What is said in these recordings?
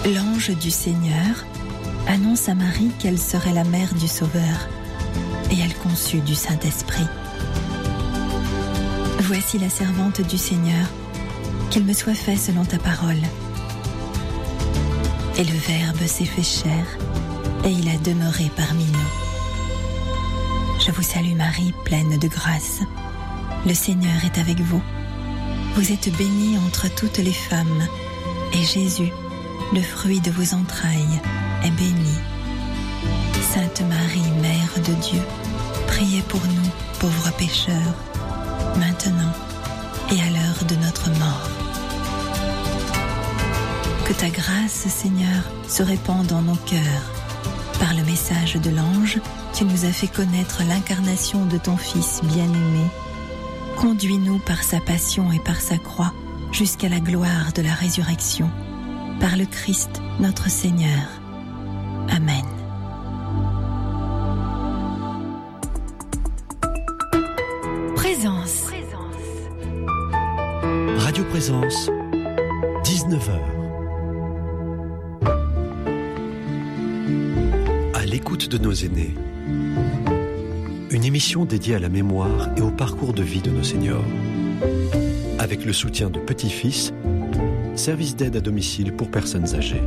L'ange du Seigneur annonce à Marie qu'elle serait la mère du Sauveur, et elle conçut du Saint-Esprit. Voici la servante du Seigneur, qu'il me soit fait selon ta parole. Et le Verbe s'est fait chair, et il a demeuré parmi nous. Je vous salue Marie, pleine de grâce. Le Seigneur est avec vous. Vous êtes bénie entre toutes les femmes, et Jésus, le fruit de vos entrailles, est béni. Sainte Marie, Mère de Dieu, priez pour nous, pauvres pécheurs, maintenant et à l'heure de notre mort. Que ta grâce, Seigneur, se répande dans nos cœurs. Par le message de l'ange, tu nous as fait connaître l'incarnation de ton Fils bien-aimé. Conduis-nous par sa passion et par sa croix jusqu'à la gloire de la résurrection. Par le Christ, notre Seigneur. Amen. Présence. Radio Présence, 19h. À l'écoute de nos aînés. Une émission dédiée à la mémoire et au parcours de vie de nos seniors. Avec le soutien de Petit-Fils, service d'aide à domicile pour personnes âgées.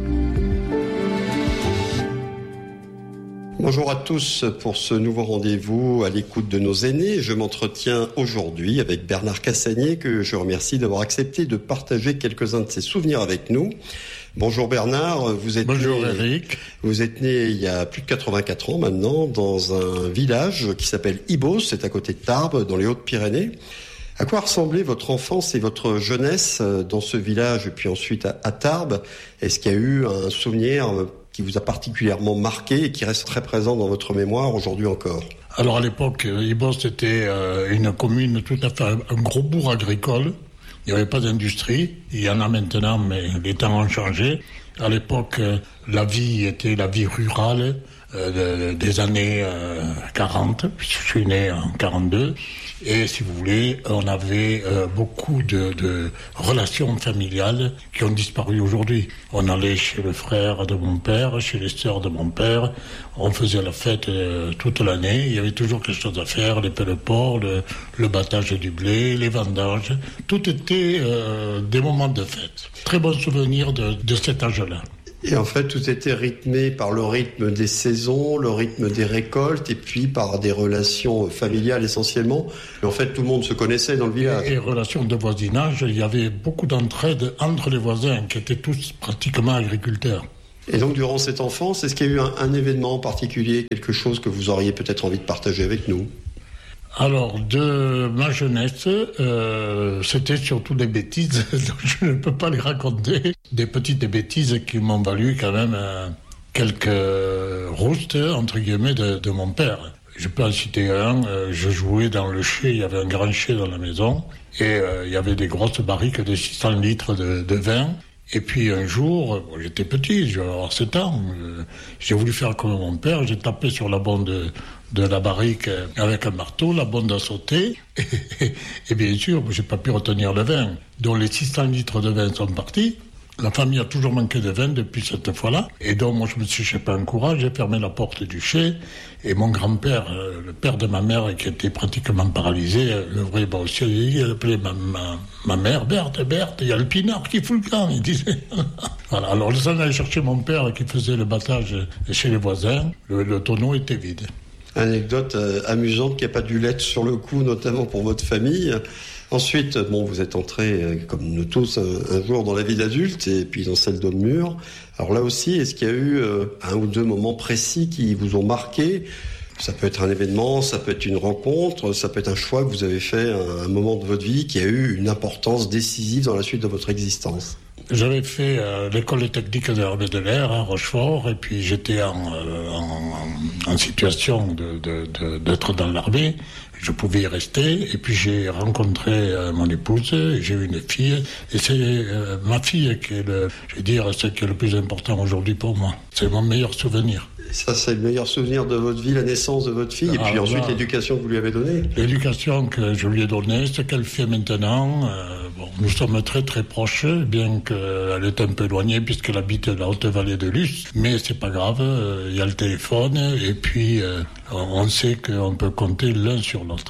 Bonjour à tous pour ce nouveau rendez-vous à l'écoute de nos aînés. Je m'entretiens aujourd'hui avec Bernard Cassagnier, que je remercie d'avoir accepté de partager quelques-uns de ses souvenirs avec nous. Bonjour Bernard, Bonjour Eric. Vous êtes né il y a plus de 84 ans maintenant dans un village qui s'appelle Ibos, c'est à côté de Tarbes, dans les Hautes-Pyrénées. À quoi ressemblait votre enfance et votre jeunesse dans ce village et puis ensuite à Tarbes? Est-ce qu'il y a eu un souvenir qui vous a particulièrement marqué et qui reste très présent dans votre mémoire aujourd'hui encore? Alors à l'époque, Ibos était une commune tout à fait, un gros bourg agricole. Il n'y avait pas d'industrie. Il y en a maintenant, mais les temps ont changé. À l'époque, la vie était la vie rurale des années 40. Je suis né en 42. Et si vous voulez, on avait beaucoup de relations familiales qui ont disparu aujourd'hui. On allait chez le frère de mon père, chez les sœurs de mon père. On faisait la fête toute l'année. Il y avait toujours quelque chose à faire, les pelle-ports, le battage du blé, les vendanges. Tout était des moments de fête. Très bon souvenir de cet âge-là. Et en fait, tout était rythmé par le rythme des saisons, le rythme des récoltes, et puis par des relations familiales essentiellement. Et en fait, tout le monde se connaissait dans le village. Et relations de voisinage, il y avait beaucoup d'entraide entre les voisins, qui étaient tous pratiquement agriculteurs. Et donc, durant cette enfance, est-ce qu'il y a eu un événement en particulier, quelque chose que vous auriez peut-être envie de partager avec nous ? Alors, de ma jeunesse, c'était surtout des bêtises, donc je ne peux pas les raconter. Des petites bêtises qui m'ont valu quand même quelques roustes, entre guillemets, de mon père. Je peux en citer un, je jouais dans le chai, il y avait un grand chai dans la maison, et il y avait des grosses barriques de 600 litres de vin. Et puis un jour, j'étais petit, j'avais 7 ans, j'ai voulu faire comme mon père, j'ai tapé sur la bonde de la barrique avec un marteau, la bonde a sauté, et bien sûr, j'ai pas pu retenir le vin. Donc les 600 litres de vin sont partis. La famille a toujours manqué de vin depuis cette fois-là. Et donc moi je me suis chopé un courage, j'ai fermé la porte du chai, et mon grand-père, le père de ma mère, qui était pratiquement paralysé, le vrai aussi, il appelait ma mère, Berthe, il y a le pinard qui fout le camp, il disait. Voilà, alors je suis allé chercher mon père qui faisait le battage chez les voisins, le tonneau était vide. Anecdote amusante qui n'a pas dû l'être sur le coup, notamment pour votre famille. Ensuite, vous êtes entré, comme nous tous, un jour dans la vie d'adulte et puis dans celle d'homme mûr. Alors là aussi, est-ce qu'il y a eu un ou deux moments précis qui vous ont marqué ? Ça peut être un événement, ça peut être une rencontre, ça peut être un choix que vous avez fait à un moment de votre vie qui a eu une importance décisive dans la suite de votre existence. J'avais fait l'école technique de l'armée de l'air à Rochefort, et puis j'étais en situation d'être dans l'armée. Je pouvais y rester, et puis j'ai rencontré mon épouse, j'ai eu une fille, et c'est ma fille qui est ce qui est le plus important aujourd'hui pour moi. C'est mon meilleur souvenir. Ça, c'est le meilleur souvenir de votre vie, la naissance de votre fille, et puis ensuite l'éducation que vous lui avez donnée. L'éducation que je lui ai donnée, ce qu'elle fait maintenant, bon, nous sommes très très proches, bien qu'elle est un peu éloignée puisqu'elle habite la haute vallée de Luce. Mais c'est pas grave, il y a le téléphone et puis on sait qu'on peut compter l'un sur l'autre.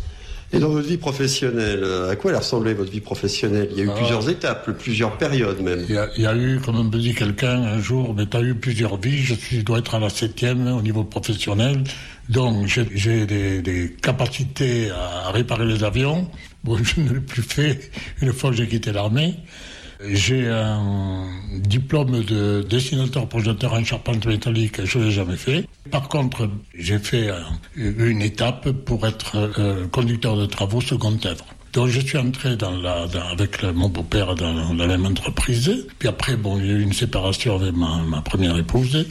Et dans votre vie professionnelle, à quoi elle ressemblait votre vie professionnelle ? Il y a eu plusieurs étapes, plusieurs périodes même. Il y a eu, comme me dit quelqu'un un jour, mais tu as eu plusieurs vies, je dois être à la 7e au niveau professionnel, donc j'ai des capacités à réparer les avions. Bon, je ne l'ai plus fait une fois que j'ai quitté l'armée. J'ai un diplôme de dessinateur projecteur en charpente métallique, je ne l'ai jamais fait. Par contre, j'ai fait une étape pour être conducteur de travaux second œuvre. Donc je suis entré avec mon beau-père dans la même entreprise. Puis après, bon, il y a eu une séparation avec ma première épouse.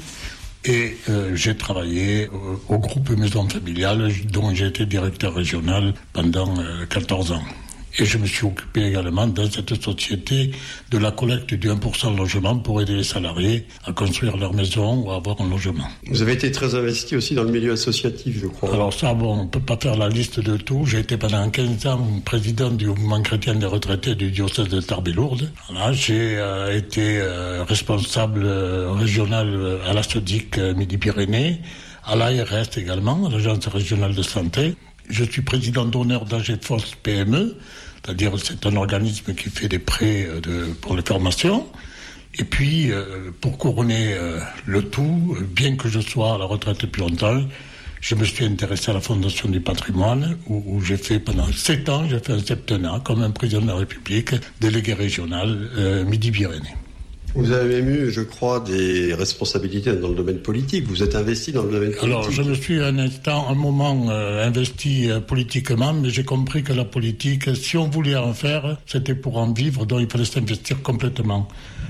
Et j'ai travaillé au groupe Maison Familiale, dont j'ai été directeur régional pendant 14 ans. Et je me suis occupé également dans cette société de la collecte du 1% logement pour aider les salariés à construire leur maison ou à avoir un logement. Vous avez été très investi aussi dans le milieu associatif, je crois. Alors ça, bon, on ne peut pas faire la liste de tout. J'ai été pendant 15 ans président du mouvement chrétien des retraités du diocèse de Tarbes-et-Lourdes. Voilà, j'ai été responsable régional à la SODIC Midi-Pyrénées, à l'ARS également, à l'Agence régionale de santé. Je suis président d'honneur d'AGFOS PME, c'est-à-dire c'est un organisme qui fait des prêts pour les formations. Et puis, pour couronner le tout, bien que je sois à la retraite depuis longtemps, je me suis intéressé à la Fondation du patrimoine, où j'ai fait pendant 7 ans, j'ai fait un septennat comme un président de la République, délégué régional Midi-Pyrénées. Vous avez même eu, je crois, des responsabilités dans le domaine politique. Vous êtes investi dans le domaine politique. Alors, je me suis un moment investi politiquement, mais j'ai compris que la politique, si on voulait en faire, c'était pour en vivre, donc il fallait s'investir complètement.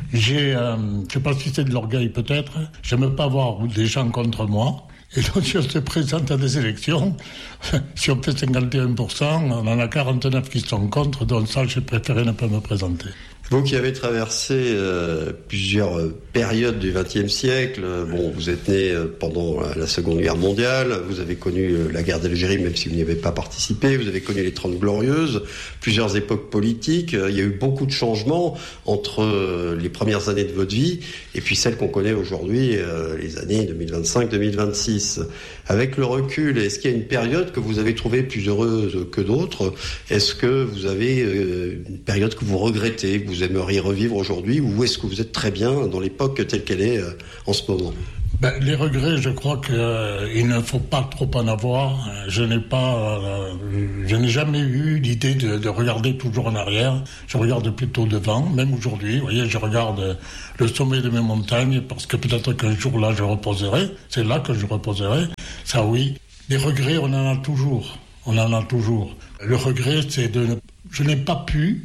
Je ne sais pas si c'est de l'orgueil peut-être, j'aime pas avoir des gens contre moi. Et donc, si on se présente à des élections, si on fait 51%, on en a 49 qui sont contre, donc ça, j'ai préféré ne pas me présenter. Vous qui avez traversé plusieurs périodes du XXe siècle, bon, vous êtes né pendant la Seconde Guerre mondiale, vous avez connu la guerre d'Algérie, même si vous n'y avez pas participé, vous avez connu les 30 Glorieuses, plusieurs époques politiques, il y a eu beaucoup de changements entre les premières années de votre vie et puis celles qu'on connaît aujourd'hui, les années 2025-2026. Avec le recul, est-ce qu'il y a une période que vous avez trouvée plus heureuse que d'autres ? Est-ce que vous avez une période que vous regrettez, que vous aimeriez revivre aujourd'hui, ou est-ce que vous êtes très bien dans l'époque telle qu'elle est en ce moment ? Les regrets, je crois qu'il ne faut pas trop en avoir. Je n'ai jamais eu l'idée de regarder toujours en arrière. Je regarde plutôt devant, même aujourd'hui. Vous voyez, je regarde le sommet de mes montagnes parce que peut-être qu'un jour là, je reposerai. C'est là que je reposerai. Ça, oui. Les regrets, on en a toujours. On en a toujours. Le regret, c'est je n'ai pas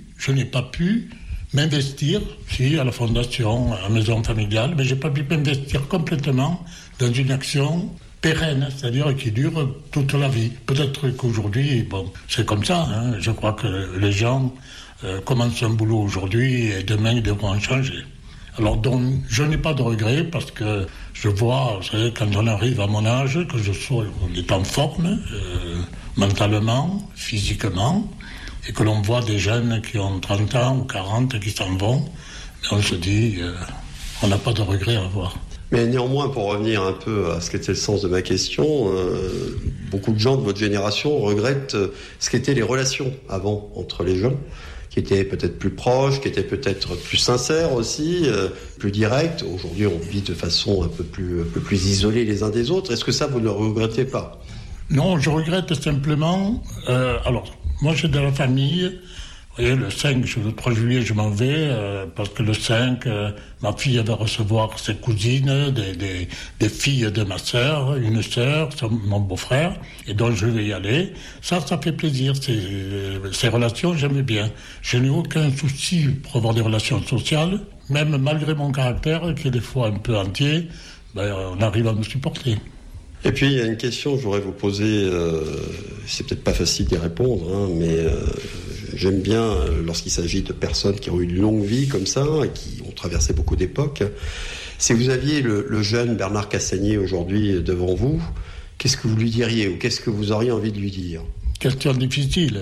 pu m'investir, à la fondation, à la maison familiale, mais j'ai pas pu m'investir complètement dans une action pérenne, c'est-à-dire qui dure toute la vie. Peut-être qu'aujourd'hui, bon, c'est comme ça, hein. Je crois que les gens commencent un boulot aujourd'hui et demain ils devront en changer. Alors donc, je n'ai pas de regrets parce que je vois, vous savez, quand on arrive à mon âge, que on est en forme, mentalement, physiquement, et que l'on voit des jeunes qui ont 30 ans ou 40 qui s'en vont, et on se dit, on n'a pas de regrets à avoir. Mais néanmoins, pour revenir un peu à ce qu'était le sens de ma question, beaucoup de gens de votre génération regrettent ce qu'étaient les relations avant entre les gens, qui étaient peut-être plus proches, qui étaient peut-être plus sincères aussi, plus directes. Aujourd'hui, on vit de façon un peu plus isolée les uns des autres. Est-ce que ça, vous ne le regrettez pas ? Non, je regrette simplement... moi, j'ai de la famille. Vous voyez, le 3 juillet, je m'en vais, parce que le 5, ma fille va recevoir ses cousines, des filles de ma sœur, une sœur, mon beau-frère, et donc je vais y aller. Ça fait plaisir. Ces relations, j'aime bien. Je n'ai aucun souci pour avoir des relations sociales, même malgré mon caractère, qui est des fois un peu entier, on arrive à me supporter. Et puis, il y a une question que je voudrais vous poser, c'est peut-être pas facile d'y répondre, mais j'aime bien, lorsqu'il s'agit de personnes qui ont eu une longue vie comme ça, et qui ont traversé beaucoup d'époques, si vous aviez le jeune Bernard Cassagnier aujourd'hui devant vous, qu'est-ce que vous lui diriez, ou qu'est-ce que vous auriez envie de lui dire ? Question difficile.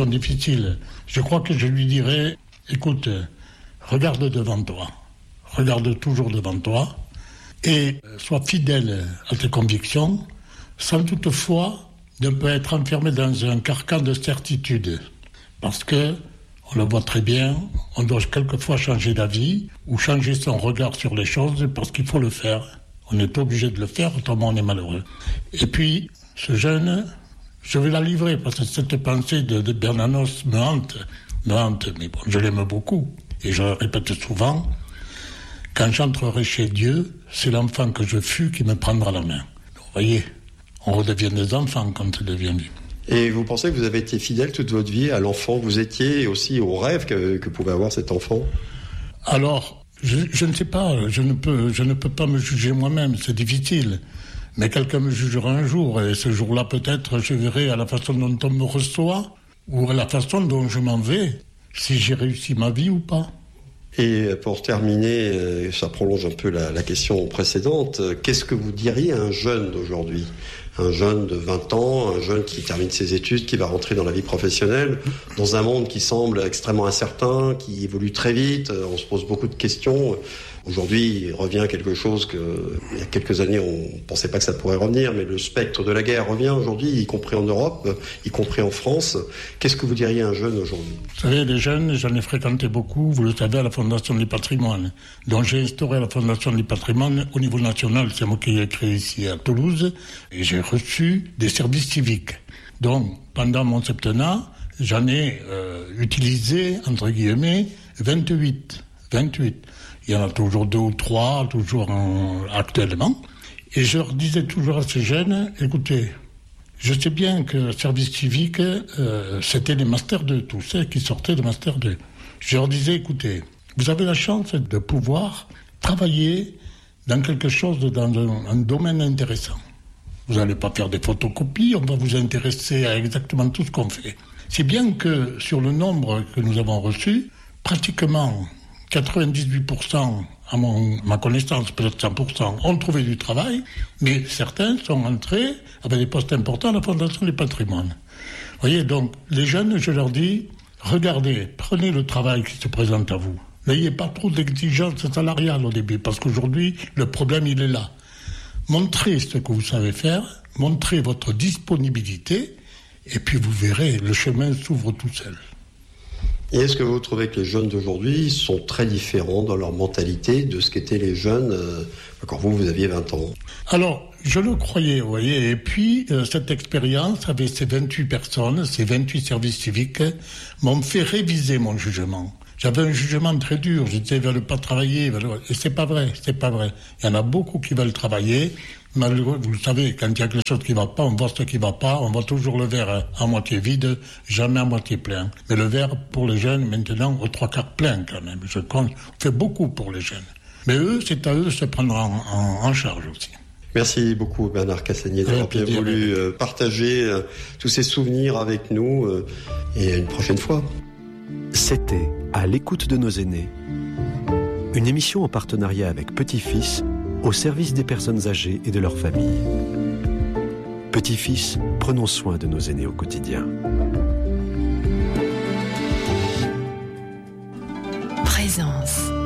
Je crois que je lui dirais, écoute, regarde devant toi. Regarde toujours devant toi et sois fidèle à tes convictions sans toutefois ne pas être enfermé dans un carcan de certitude. Parce que, on le voit très bien, on doit quelquefois changer d'avis ou changer son regard sur les choses parce qu'il faut le faire. On est obligé de le faire, autrement on est malheureux. Et puis, ce jeune, je vais la livrer parce que cette pensée de Bernanos me hante, mais bon, je l'aime beaucoup. Et je le répète souvent, quand j'entrerai chez Dieu, c'est l'enfant que je fus qui me prendra la main. Donc, vous voyez, on redevient des enfants quand on devient vieux. Et vous pensez que vous avez été fidèle toute votre vie à l'enfant que vous étiez et aussi au rêve que pouvait avoir cet enfant ? Alors, je ne sais pas, je ne peux pas me juger moi-même, c'est difficile. Mais quelqu'un me jugera un jour, et ce jour-là, peut-être, je verrai à la façon dont on me reçoit, ou à la façon dont je m'en vais, si j'ai réussi ma vie ou pas. Et pour terminer, ça prolonge un peu la question précédente, qu'est-ce que vous diriez à un jeune d'aujourd'hui ? Un jeune de 20 ans, un jeune qui termine ses études, qui va rentrer dans la vie professionnelle, dans un monde qui semble extrêmement incertain, qui évolue très vite, on se pose beaucoup de questions. Aujourd'hui, il revient quelque chose que, il y a quelques années, on ne pensait pas que ça pourrait revenir, mais le spectre de la guerre revient aujourd'hui, y compris en Europe, y compris en France. Qu'est-ce que vous diriez à un jeune aujourd'hui ? Vous savez, les jeunes, j'en ai fréquenté beaucoup, vous le savez, à la Fondation du patrimoine. Donc j'ai instauré la Fondation du patrimoine au niveau national, c'est moi qui l'ai créé ici à Toulouse, et j'ai reçu des services civiques. Donc, pendant mon septennat, j'en ai utilisé, entre guillemets, 28. Il y en a toujours 2 ou 3, actuellement. Et je leur disais toujours à ces jeunes, écoutez, je sais bien que le service civique, c'était les Masters 2, tous ceux qui sortaient de Master 2. Je leur disais, écoutez, vous avez la chance de pouvoir travailler dans quelque chose, dans un domaine intéressant. Vous n'allez pas faire des photocopies, on va vous intéresser à exactement tout ce qu'on fait. C'est bien que sur le nombre que nous avons reçu, pratiquement 98%, à ma connaissance, peut-être 100%, ont trouvé du travail, mais certains sont entrés avec des postes importants à la Fondation du patrimoine. Vous voyez, donc, les jeunes, je leur dis, regardez, prenez le travail qui se présente à vous. N'ayez pas trop d'exigences salariales au début, parce qu'aujourd'hui, le problème, il est là. Montrez ce que vous savez faire, montrez votre disponibilité, et puis vous verrez, le chemin s'ouvre tout seul. Et est-ce que vous trouvez que les jeunes d'aujourd'hui sont très différents dans leur mentalité de ce qu'étaient les jeunes quand vous aviez 20 ans ? Alors, je le croyais, vous voyez, et puis cette expérience avec ces 28 personnes, ces 28 services civiques, m'ont fait réviser mon jugement. J'avais un jugement très dur, je disais, ils ne veulent pas travailler, et c'est pas vrai. Il y en a beaucoup qui veulent travailler. Malheureux, vous le savez, quand il y a quelque chose qui ne va pas, on voit ce qui ne va pas, on voit toujours le verre à moitié vide, jamais à moitié plein. Mais le verre, pour les jeunes, maintenant, aux 3/4 plein quand même. Je compte, on fait beaucoup pour les jeunes. Mais eux, c'est à eux de se prendre en charge aussi. Merci beaucoup Bernard Cassagnier d'avoir bien voulu partager tous ces souvenirs avec nous et à une prochaine fois. C'était À l'écoute de nos aînés, une émission en partenariat avec Petit-Fils au service des personnes âgées et de leurs familles. Petit-Fils, prenons soin de nos aînés au quotidien. Présence.